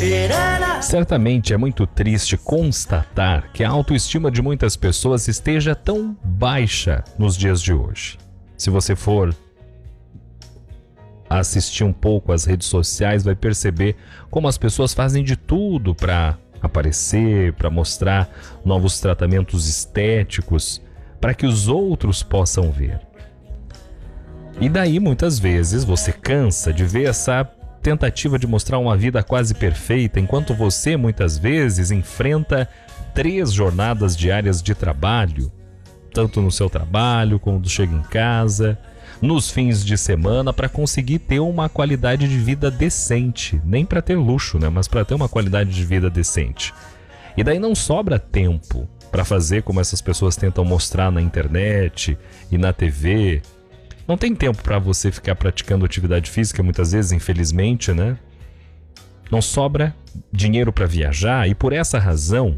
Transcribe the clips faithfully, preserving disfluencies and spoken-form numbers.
Certamente é muito triste constatar que a autoestima de muitas pessoas esteja tão baixa nos dias de hoje. Se você for assistir um pouco às redes sociais, vai perceber como as pessoas fazem de tudo para aparecer, para mostrar novos tratamentos estéticos, para que os outros possam ver. E daí, muitas vezes, você cansa de ver essa tentativa de mostrar uma vida quase perfeita, enquanto você, muitas vezes, enfrenta três jornadas diárias de trabalho, tanto no seu trabalho, quando chega em casa, nos fins de semana, para conseguir ter uma qualidade de vida decente. Nem para ter luxo, né? Mas para ter uma qualidade de vida decente. E daí não sobra tempo para fazer como essas pessoas tentam mostrar na internet e na T V. Não tem tempo para você ficar praticando atividade física, muitas vezes, infelizmente, né? Não sobra dinheiro para viajar e por essa razão,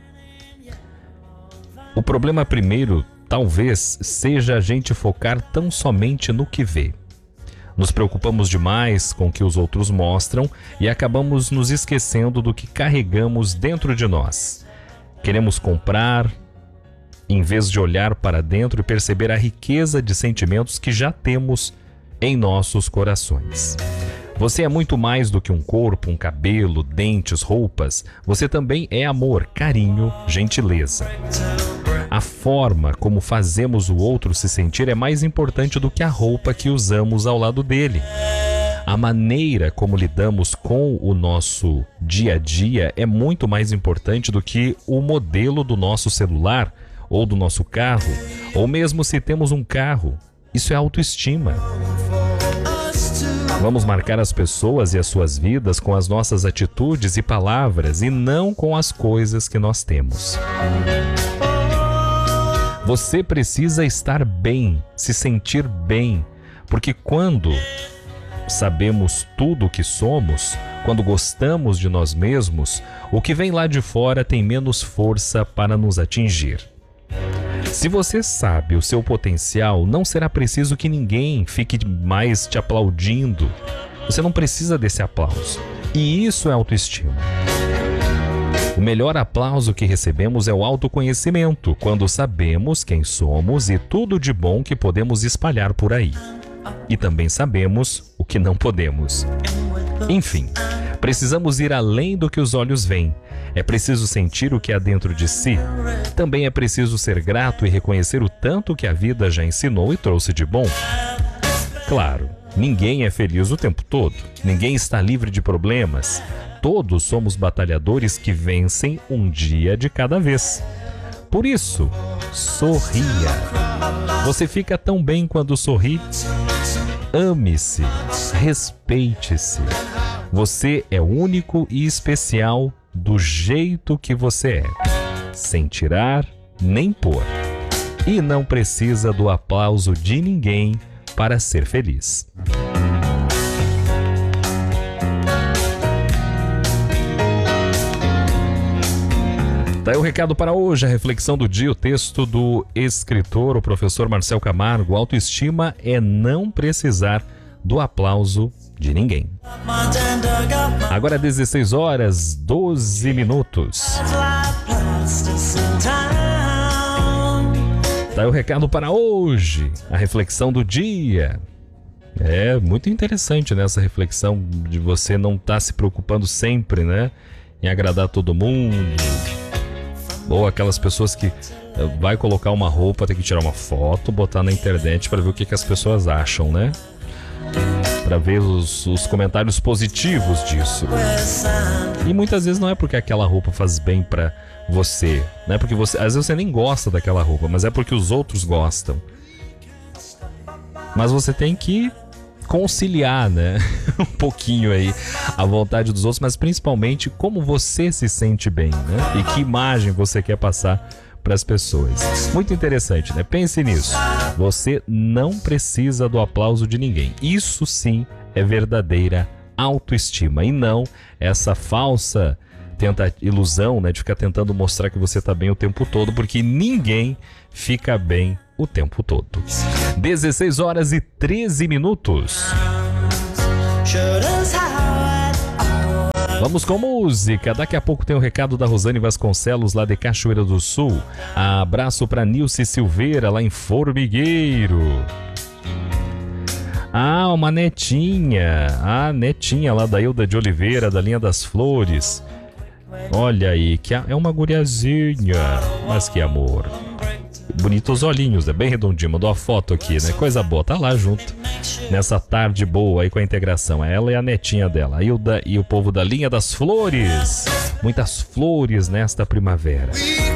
o problema primeiro talvez seja a gente focar tão somente no que vê. Nos preocupamos demais com o que os outros mostram e acabamos nos esquecendo do que carregamos dentro de nós. Queremos comprar, em vez de olhar para dentro e perceber a riqueza de sentimentos que já temos em nossos corações. Você é muito mais do que um corpo, um cabelo, dentes, roupas. Você também é amor, carinho, gentileza. A forma como fazemos o outro se sentir é mais importante do que a roupa que usamos ao lado dele. A maneira como lidamos com o nosso dia a dia é muito mais importante do que o modelo do nosso celular ou do nosso carro, ou mesmo se temos um carro. Isso é autoestima. Vamos marcar as pessoas e as suas vidas com as nossas atitudes e palavras e não com as coisas que nós temos. Você precisa estar bem, se sentir bem, porque quando sabemos tudo o que somos, quando gostamos de nós mesmos, o que vem lá de fora tem menos força para nos atingir. Se você sabe o seu potencial, não será preciso que ninguém fique mais te aplaudindo. Você não precisa desse aplauso. E isso é autoestima. O melhor aplauso que recebemos é o autoconhecimento, quando sabemos quem somos e tudo de bom que podemos espalhar por aí. E também sabemos o que não podemos. Enfim, precisamos ir além do que os olhos veem. É preciso sentir o que há dentro de si. Também é preciso ser grato e reconhecer o tanto que a vida já ensinou e trouxe de bom. Claro, ninguém é feliz o tempo todo. Ninguém está livre de problemas. Todos somos batalhadores que vencem um dia de cada vez. Por isso, sorria. Você fica tão bem quando sorri. Ame-se, respeite-se. Você é único e especial do jeito que você é, sem tirar nem pôr. E não precisa do aplauso de ninguém para ser feliz. Daí o recado para hoje, a reflexão do dia, o texto do escritor, o professor Marcel Camargo. Autoestima é não precisar do aplauso de ninguém. Agora dezesseis horas, doze minutos. Daí o recado para hoje, a reflexão do dia. É muito interessante, né, essa reflexão de você não estar se preocupando sempre, né, em agradar todo mundo. Ou aquelas pessoas que vai colocar uma roupa, tem que tirar uma foto, botar na internet para ver o que, que as pessoas acham, né? Para ver os, os comentários positivos disso. E muitas vezes não é porque aquela roupa faz bem para você, não é porque você, às vezes você nem gosta daquela roupa, mas é porque os outros gostam. Mas você tem que conciliar, né, um pouquinho aí a vontade dos outros, mas principalmente como você se sente bem, né, e que imagem você quer passar para as pessoas. Muito interessante, né? Pense nisso. Você não precisa do aplauso de ninguém. Isso sim é verdadeira autoestima e não essa falsa tenta ilusão, né, de ficar tentando mostrar que você está bem o tempo todo, porque ninguém fica bem o tempo todo. dezesseis horas e treze minutos. Vamos com música. Daqui a pouco tem o um recado da Rosane Vasconcelos, lá de Cachoeira do Sul. Abraço para Nilce Silveira, lá em Formigueiro. Ah, uma netinha. Ah, netinha lá da Hilda de Oliveira, da linha das Flores. Olha aí, que é uma guriazinha. Mas que amor. Bonitos olhinhos, é bem redondinho. Mandou a foto aqui, né? Coisa boa, tá lá junto. Nessa tarde boa aí com a integração. Ela e a netinha dela, a Hilda e o povo da linha das Flores. Muitas flores nesta primavera.